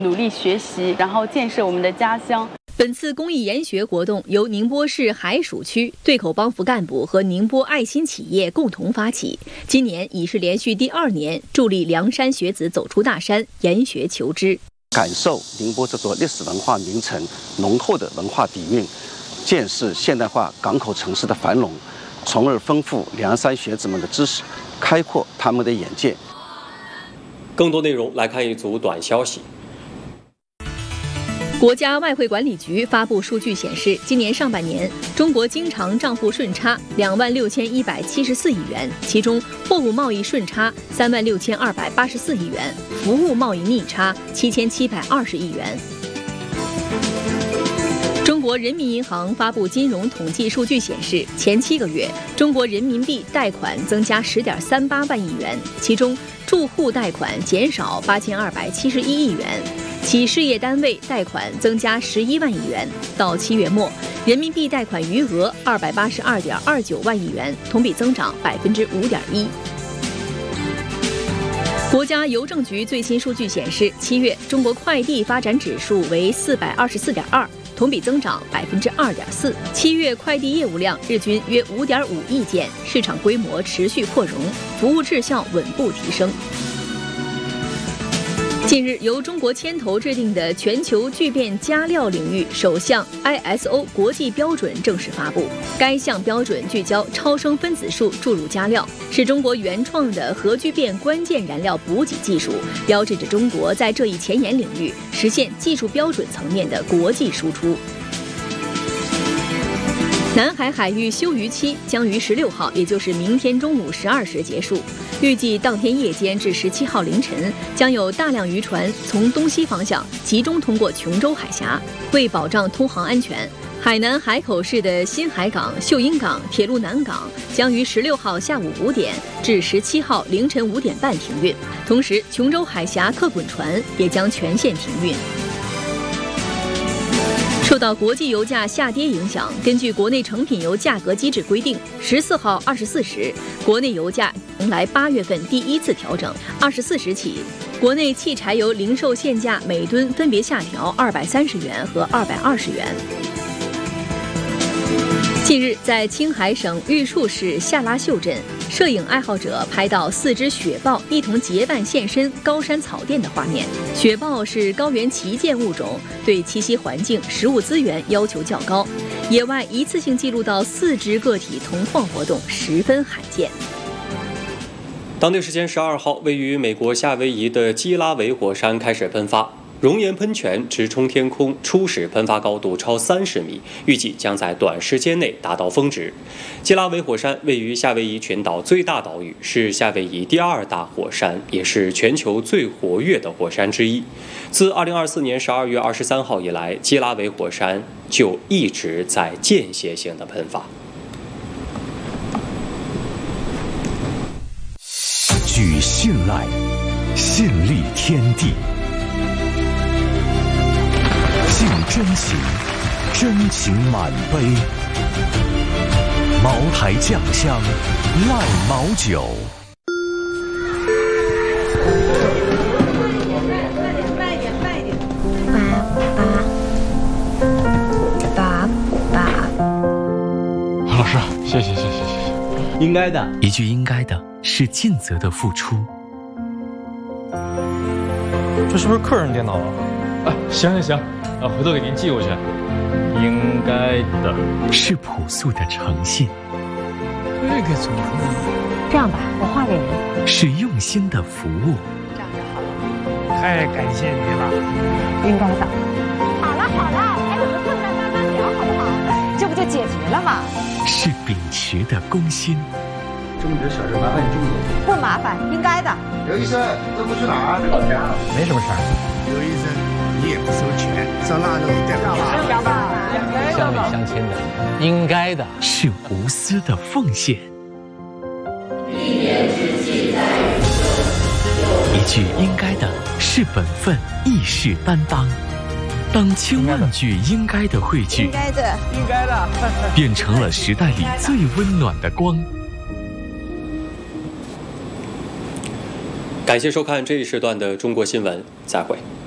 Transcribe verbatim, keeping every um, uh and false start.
努力学习，然后建设我们的家乡。 本次公益研学活动由宁波市海曙区对口帮扶干部和宁波爱心企业共同发起，今年已是连续第二年助力凉山学子走出大山，研学求知， 感受宁波这座历史文化名城浓厚的文化底蕴，见识现代化港口城市的繁荣，从而丰富凉山学子们的知识，开阔他们的眼界。 更多内容来看一组短消息。 国家外汇管理局发布数据显示，今年上半年中国经常账户顺差两万六千一百七十四亿元，其中货物贸易顺差三万六千二百八十四亿元，服务贸易逆差七千七百二十亿元。中国人民银行发布金融统计数据显示，前七个月中国人民币贷款增加十点三八万亿元，其中住户贷款减少八千二百七十一亿元。企事业单位贷款增加十一万亿元，到七月末，人民币贷款余额二百八十二点二九万亿元，同比增长百分之五点一。国家邮政局最新数据显示，七月中国快递发展指数为四百二十四点二，同比增长百分之二点四。七月快递业务量日均约五点五亿件，市场规模持续扩容，服务质效稳步提升。近日，由中国牵头制定的全球聚变加料领域首项 I S O 国际标准正式发布。该项标准聚焦超声分子束注入加料，是中国原创的核聚变关键燃料补给技术，标志着中国在这一前沿领域实现技术标准层面的国际输出。南海海域休渔期将于十六号，也就是明天中午十二时结束。预计当天夜间至十七号凌晨，将有大量渔船从东西方向集中通过琼州海峡。为保障通航安全，海南海口市的新海港、秀英港、铁路南港将于十六号下午五点至十七号凌晨五点半停运。同时，琼州海峡客滚船也将全线停运。受到国际油价下跌影响，根据国内成品油价格机制规定，十四号二十四时，国内油价迎来八月份第一次调整。二十四时起，国内汽柴油零售限价每吨分别下调二百三十元和二百二十元。近日，在青海省玉树市下拉秀镇，摄影爱好者拍到四只雪豹一同结伴现身高山草甸的画面。雪豹是高原旗舰物种，对栖息环境、食物资源要求较高，野外一次性记录到四只个体同框活动十分罕见。 当地时间十二号，位于美国夏威夷的基拉维火山开始喷发。熔岩喷泉直冲天空，初始喷发高度超三十米，预计将在短时间内达到峰值。基拉维火山位于夏威夷群岛最大岛屿，是夏威夷第二大火山，也是全球最活跃的火山之一。自二零二四年十二月二十三号以来，基拉维火山就一直在间歇性的喷发。 举信赖，信立天地。敬真情，真情满杯。茅台酱香，赖茅酒。 慢一点，慢一点。爸爸，爸爸。 老师，谢谢谢谢谢谢。 应该的， 一句应该的，是尽责的付出。 这是不是客人电脑啊？啊，行行行。啊，回头给您寄过去。应该的， 是朴素的诚信。 这个怎么呢？ 这样吧，我画给您。 是用心的服务。 这样就好了。 太感谢你了。 应该的。好了好了，哎，我们困难慢慢聊，好不好？这不就解决了吗？ 是秉持的公心。 这么点小事麻烦你这么多。 不麻烦，应该的。 刘医生，这不去哪儿？老家。 没什么事儿。 刘医生，你也不收钱，上那里带不去。乡里乡亲的，应该的。 是无私的奉献。 一年之计在于晨。一句应该的，是本分，义士担当。当千万句应该的汇聚， 应该的， 应该的， 变成了时代里最温暖的光。 感谢收看这一时段的中国新闻，再会。